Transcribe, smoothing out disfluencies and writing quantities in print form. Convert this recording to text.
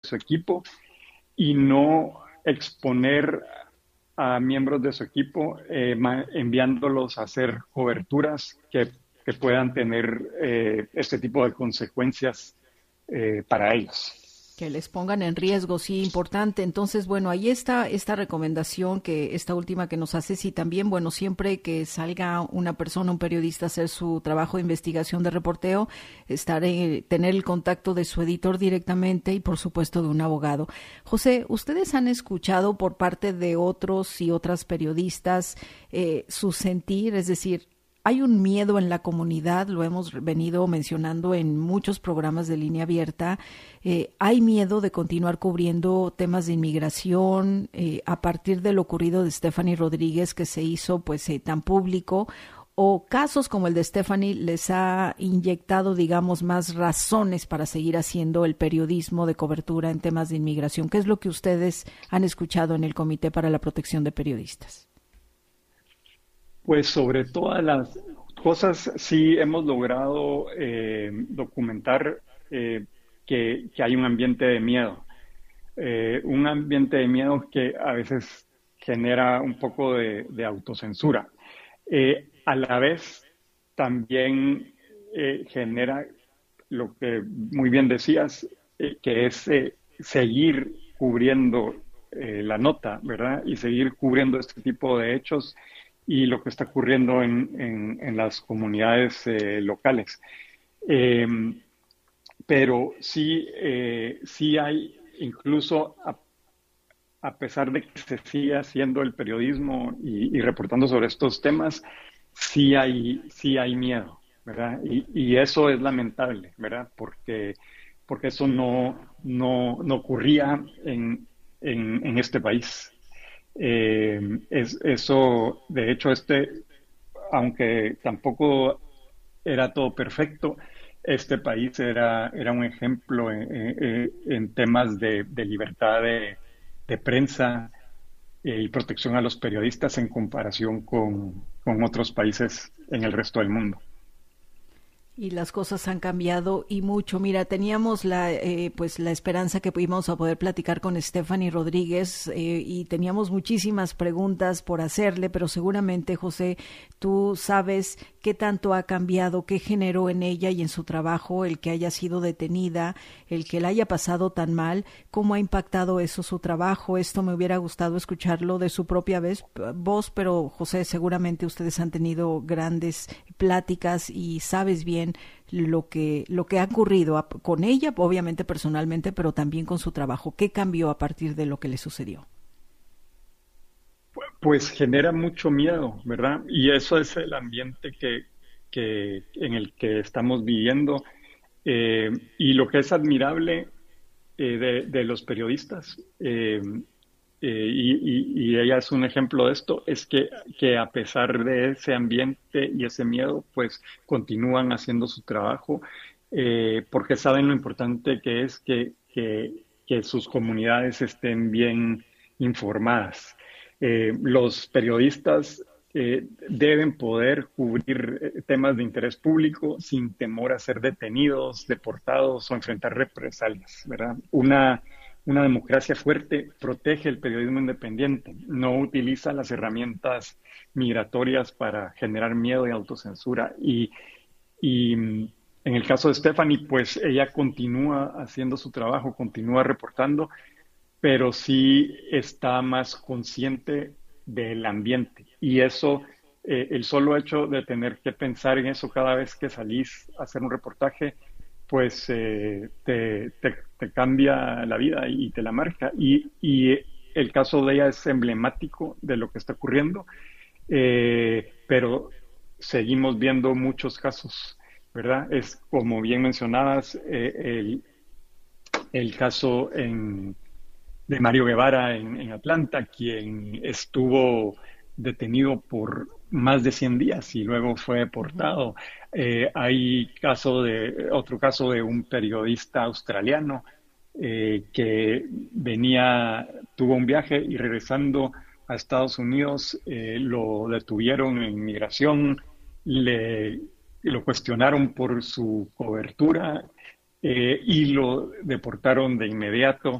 su equipo y no exponer a miembros de su equipo, enviándolos a hacer coberturas que puedan tener este tipo de consecuencias para ellos. Que les pongan en riesgo, sí, importante. Entonces, bueno, ahí está esta recomendación, que esta última que nos haces, y también, bueno, siempre que salga una persona, un periodista, a hacer su trabajo de investigación, de reporteo, tener el contacto de su editor directamente y, por supuesto, de un abogado. José, ¿ustedes han escuchado por parte de otros y otras periodistas su sentir? Es decir, hay un miedo en la comunidad, lo hemos venido mencionando en muchos programas de Línea Abierta. Hay miedo de continuar cubriendo temas de inmigración a partir de lo ocurrido de Stephanie Rodríguez, que se hizo pues tan público, o casos como el de Stephanie les ha inyectado, digamos, más razones para seguir haciendo el periodismo de cobertura en temas de inmigración. ¿Qué es lo que ustedes han escuchado en el Comité para la Protección de Periodistas? Pues sobre todas las cosas sí hemos logrado documentar que hay un ambiente de miedo. Un ambiente de miedo que a veces genera un poco de autocensura. A la vez también genera lo que muy bien decías, que es seguir cubriendo la nota, ¿verdad? Y seguir cubriendo este tipo de hechos y lo que está ocurriendo en las comunidades locales. Eh, pero sí, sí hay, incluso a pesar de que se sigue haciendo el periodismo y reportando sobre estos temas, sí hay miedo, ¿verdad? Y eso es lamentable, ¿verdad? Porque eso no ocurría en este país. Eso, de hecho, aunque tampoco era todo perfecto, este país era un ejemplo en temas de libertad de prensa y protección a los periodistas en comparación con otros países en el resto del mundo. Y las cosas han cambiado y mucho. Mira, teníamos la esperanza que íbamos a poder platicar con Stephanie Rodríguez y teníamos muchísimas preguntas por hacerle, pero seguramente, José, tú sabes qué tanto ha cambiado, qué generó en ella y en su trabajo el que haya sido detenida, el que la haya pasado tan mal, cómo ha impactado eso su trabajo. Esto me hubiera gustado escucharlo de su propia voz, pero José, seguramente ustedes han tenido grandes pláticas y sabes bien lo que ha ocurrido con ella, obviamente personalmente, pero también con su trabajo. ¿Qué cambió a partir de lo que le sucedió? Pues genera mucho miedo, ¿verdad? Y eso es el ambiente en el que estamos viviendo. Y lo que es admirable de los periodistas, y ella es un ejemplo de esto, es que a pesar de ese ambiente y ese miedo, pues continúan haciendo su trabajo, porque saben lo importante que es que sus comunidades estén bien informadas. Los periodistas deben poder cubrir temas de interés público sin temor a ser detenidos, deportados o enfrentar represalias, ¿verdad? Una democracia fuerte protege el periodismo independiente, no utiliza las herramientas migratorias para generar miedo y autocensura. En el caso de Stephanie, pues ella continúa haciendo su trabajo, continúa reportando, pero sí está más consciente del ambiente. Y eso, el solo hecho de tener que pensar en eso cada vez que salís a hacer un reportaje, pues te cambia la vida y te la marca. Y el caso de ella es emblemático de lo que está ocurriendo, pero seguimos viendo muchos casos, ¿verdad? Es como bien mencionabas, el caso de Mario Guevara en Atlanta, quien estuvo detenido por más de 100 días y luego fue Uh-huh. deportado. Hay otro caso de un periodista australiano que tuvo un viaje y regresando a Estados Unidos lo detuvieron en migración, le, lo cuestionaron por su cobertura y lo deportaron de inmediato